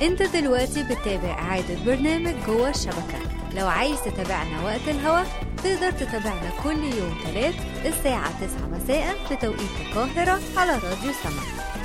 انت دلوقتي بتتابع إعادة برنامج جوه الشبكة. لو عايز تتابعنا وقت الهوا تقدر تتابعنا كل يوم 3 الساعة 9 مساء بتوقيت القاهرة على راديو سما.